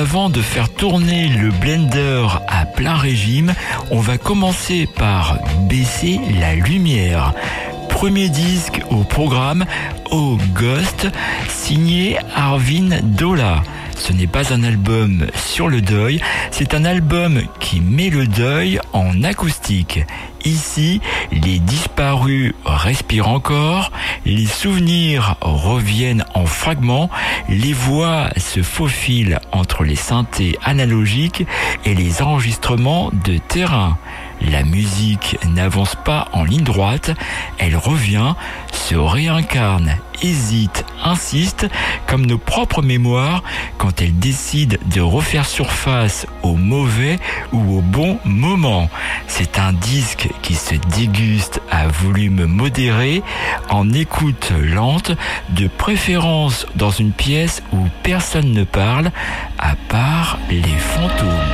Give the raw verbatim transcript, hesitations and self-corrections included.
avant de faire tourner le blender à plein régime, on va commencer par baisser la lumière. Premier disque au programme, Oh Ghost, signé Arvin Dola. Ce n'est pas un album sur le deuil, c'est un album qui met le deuil en acoustique. Ici, les disparus respirent encore, les souvenirs reviennent en fragments, les voix se faufilent entre les synthés analogiques et les enregistrements de terrain. La musique n'avance pas en ligne droite, elle revient, se réincarne, hésite, insiste, comme nos propres mémoires quand elles décident de refaire surface au mauvais ou au bon moment. C'est un disque qui se déguste à volume modéré, en écoute lente, de préférence dans une pièce où personne ne parle, à part les fantômes.